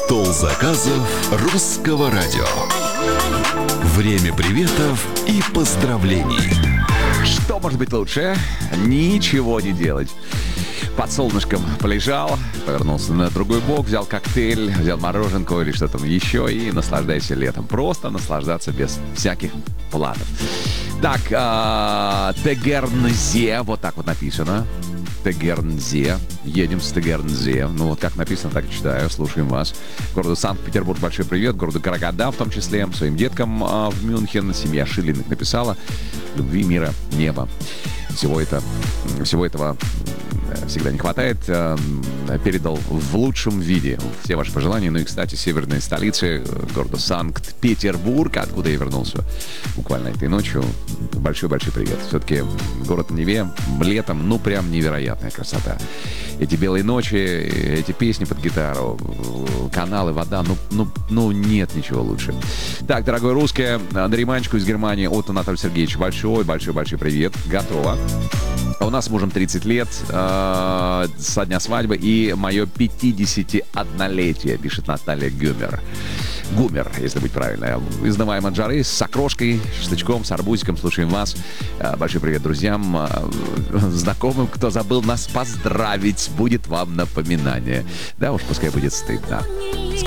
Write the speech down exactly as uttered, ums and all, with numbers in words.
Стол заказов русского радио. Время приветов и поздравлений. Что может быть лучше? Ничего не делать. Под солнышком полежал, повернулся на другой бок, взял коктейль, взял мороженку или что там еще и наслаждайся летом. Просто наслаждаться без всяких планов. Так, э, Тегернзе, вот так вот написано. Тегернзе. Едем с Тегернзе. Ну вот как написано, так и читаю. Слушаем вас. Городу Санкт-Петербург большой привет. Городу Караганда в том числе. Своим деткам э, в Мюнхен. Семья Шилиных написала. Любви, мира, неба. Всего, это, всего этого всегда не хватает. Передал в лучшем виде все ваши пожелания. Ну и, кстати, северной столицы, города Санкт-Петербург, откуда я вернулся буквально этой ночью. Большой-большой привет. Все-таки город на Неве летом, ну, прям невероятная красота. Эти белые ночи, эти песни под гитару, каналы, вода, ну, ну, ну нет ничего лучше. Так, дорогой русский, Андрей Манчику из Германии от Анатолия Сергеевича. Большой-большой-большой привет. Готово. А у нас с мужем тридцать лет э, со дня свадьбы и мое пятидесятиоднолетие, пишет Наталья Гюмер. Гумер, если быть правильно. Изнываем от жары с окрошкой, шашлычком, с арбузиком. Слушаем вас. Э, большой привет друзьям, э, знакомым, кто забыл нас поздравить. Будет вам напоминание. Да уж, пускай будет стыдно.